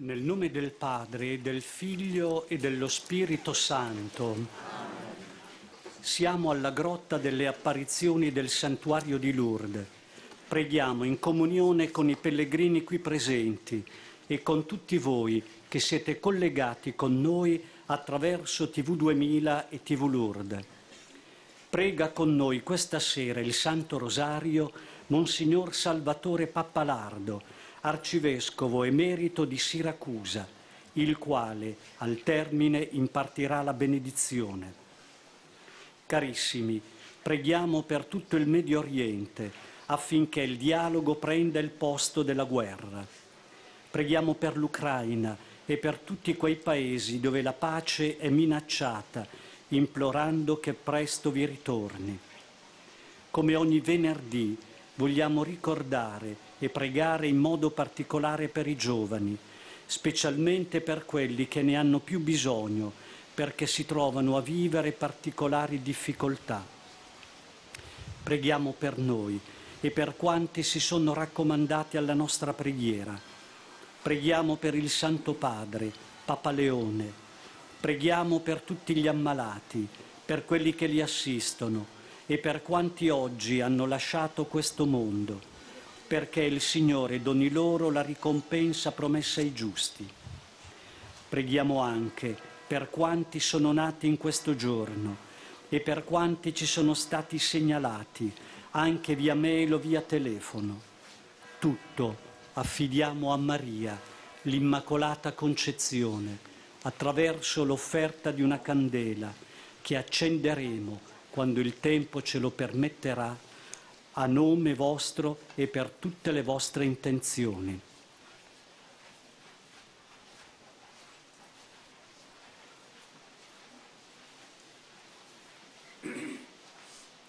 Nel nome del Padre, del Figlio e dello Spirito Santo. Siamo alla grotta delle apparizioni del santuario di Lourdes. Preghiamo in comunione con i pellegrini qui presenti e con tutti voi che siete collegati con noi attraverso TV 2000 e TV Lourdes. Prega con noi questa sera il Santo Rosario Monsignor Salvatore Pappalardo, arcivescovo emerito di Siracusa, il quale al termine impartirà la benedizione. Carissimi, preghiamo per tutto il Medio Oriente affinché il dialogo prenda il posto della guerra. Preghiamo per l'Ucraina e per tutti quei paesi dove la pace è minacciata, implorando che presto vi ritorni. Come ogni venerdì vogliamo ricordare e pregare in modo particolare per i giovani, specialmente per quelli che ne hanno più bisogno, perché si trovano a vivere particolari difficoltà. Preghiamo per noi e per quanti si sono raccomandati alla nostra preghiera. Preghiamo per il Santo Padre, Papa Leone. Preghiamo per tutti gli ammalati, per quelli che li assistono e per quanti oggi hanno lasciato questo mondo, perché il Signore doni loro la ricompensa promessa ai giusti. Preghiamo anche per quanti sono nati in questo giorno e per quanti ci sono stati segnalati, anche via mail o via telefono. Tutto affidiamo a Maria, l'Immacolata Concezione, attraverso l'offerta di una candela che accenderemo quando il tempo ce lo permetterà, a nome vostro e per tutte le vostre intenzioni.